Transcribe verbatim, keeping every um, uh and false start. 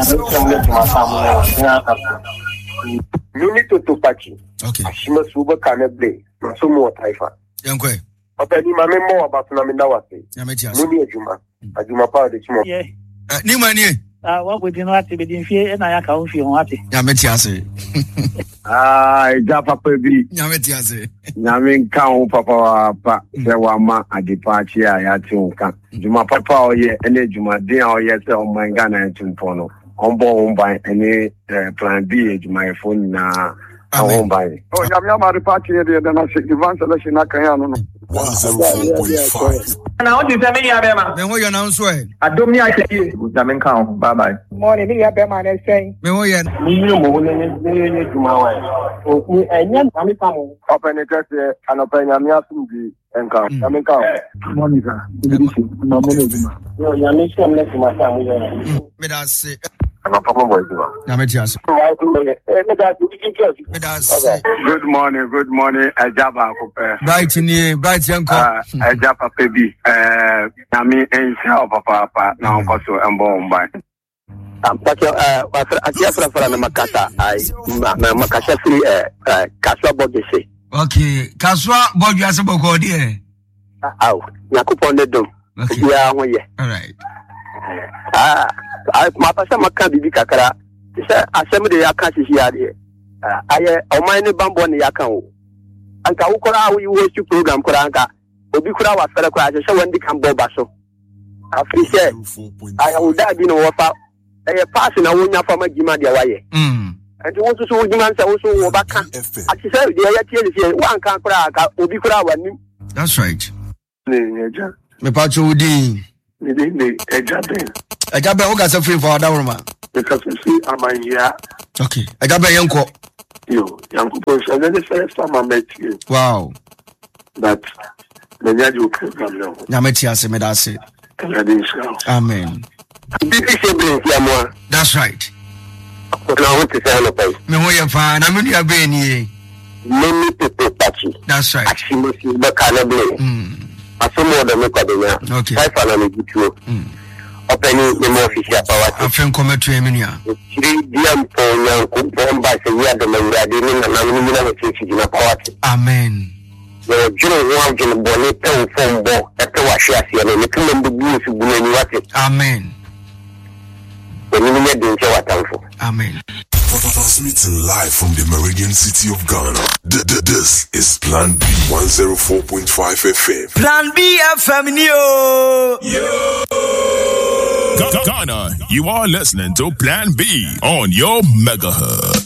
Minute to Pachi. Okay. She must super canable. So more taifa. Yankwe. Openi mame more about Namina Wasi. Yametias. Muni Juma. Ajuma Power the Chimo. Yeah. Nimani. Ah, what would you know to be in fear and I can't feel happy? Yametias. Ah, Japa Pebi. Yametias. Yamin Kau Papa Pa Sewama Adipatia Yatunka. Juma Papa ye any Juma Dia or yes or my Ghana and Tumpono. On board by any plan B my phone na home by. Oh, Yamama the party there than I said the selection I can one zero four point five. And I want to tell me, Yabema. Then what you announce way? I don't need to see you. Yamin Kau. Bye bye. Morning, Yabema, and saying, Me what you? Open it and open Yamia Sugi and come. Yamin Kau. Morning, sir. No, Yamin Kam next to my family. Me that say. I'm a papa boy. Yametias. Me that say. Good morning, good morning, Ajaba. Bright in here, bright young Uh, Ajapa Pebi. Uh, Nami and Shao Papa, now also and born by. I'm talking uh I just from Makata. I Makasha free uh Kaswa Bogese. Okay. Kaswa Bogu Asaboko dear. Ow. Yakupon the dome. Yeah, one year. All right. Ah, I my pastor Makan Bibi Kakara. He said, I send me the account here. I uh mine bamboo on the account. And Kaukora, we watch you program Koranka. Obikura was fella crash, so when they come Bobaso. After he said, I would die in a water. I pass in a winner from a Gima de Waye. Mm. And you want to show Gimans also back. As he said, the one can't crack, Obikura one. That's right. Neja. Me pacho udi. Nidi Ejabe. Ejabe oga se free for that woman. Because you see, I'm a year. Okay. Ejabe yanko. You, young people, and then the first time I met you. Wow. That the Yadu program now. Yametias me that say. Amen. That's right. Me ho ye fa na me nua be ni. Many people touch. That's right. Actually, the cannibal. Mm. Asomo de me kadenya. Okay. Five and me gitu. Mm. Opening the more official power. Afen come to me nua. Three diam po yan ko bomba se ya de me ya de ni na na ni na ke na power. Amen. Yo jino one jino boni pen phone bo e pe wa share se no me kin mbu bu su bu ni wate. Amen. When you need to show what Amen. Transmitting live from the Meridian City of Ghana. This is Plan B one oh four point five F M. Plan B F M Yo. Yo. Ghana, you are listening to Plan B on your megahertz.